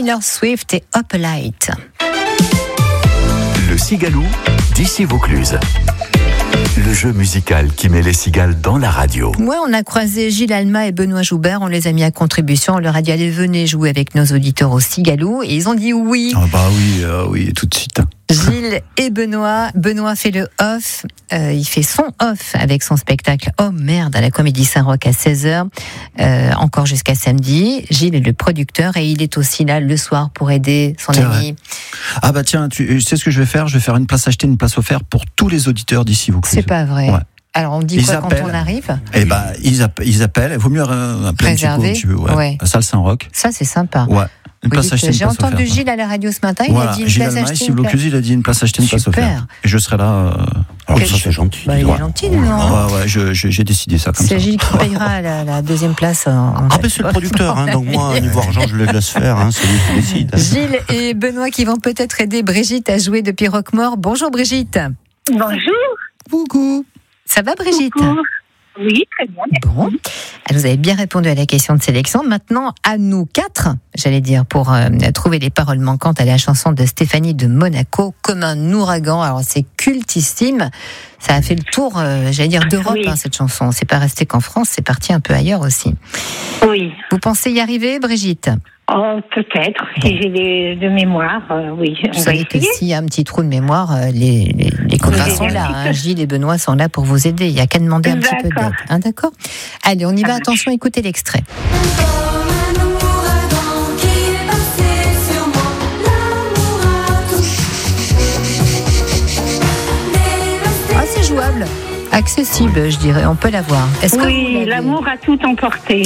Taylor Swift et Up Light. Le Cigaloux d'ici Vaucluse. Le jeu musical qui met les cigales dans la radio. Ouais, on a croisé Gilles Alma et Benoît Joubert, on les a mis à contribution, on leur a dit allez venez jouer avec nos auditeurs au Cigaloux et ils ont dit oui. Ah bah oui, tout de suite. Gilles et Benoît fait le off, il fait son off avec son spectacle Oh merde à la Comédie Saint-Roch à 16h, encore jusqu'à samedi. Gilles est le producteur et il est aussi là le soir pour aider son ami. Ah bah tiens, tu sais ce que je vais faire une place achetée, une place offerte pour tous les auditeurs d'ici Vaucluse. C'est pas vrai. Ouais. Alors on dit quoi quand on arrive ? Eh ben ils appellent, il vaut mieux appeler Réservé, un petit peu, ouais. La salle Saint-Roch. Ça c'est sympa. Ouais. Une place achetée, j'ai entendu Gilles à la radio ce matin, il a dit une Gilles place Alma, achetée. ici Vaucluse, il a dit une place achetée, une place offerte. Et je serai là. Alors ça c'est gentil. Bah, il est gentil, non ? Ouais, j'ai décidé ça comme ça. C'est Gilles qui payera la deuxième place. C'est le producteur, donc moi, niveau argent, je le laisse faire, c'est lui qui décide. Gilles et Benoît qui vont peut-être aider Brigitte à jouer depuis Roquemaure. Bonjour Brigitte. Bonjour. Coucou. Ça va Brigitte ? Coucou. Oui, très bien. Bon, vous avez bien répondu à la question de sélection. Maintenant, à nous quatre, j'allais dire, pour trouver les paroles manquantes à la chanson de Stéphanie de Monaco, Comme un ouragan. Alors, c'est cultissime. Ça a fait le tour, d'Europe, oui. cette chanson. C'est pas resté qu'en France, c'est parti un peu ailleurs aussi. Oui. Vous pensez y arriver, Brigitte ? Oh, peut-être. Si j'ai de mémoire, oui. Vous savez que s'il y a un petit trou de mémoire, les copains sont là. Gilles et Benoît sont là pour vous aider. Il n'y a qu'à demander un petit peu d'aide. D'accord ? Allez, on y va. Attention, écoutez l'extrait. Ah, c'est jouable. Accessible, je dirais. On peut l'avoir. Oui, l'amour a tout emporté.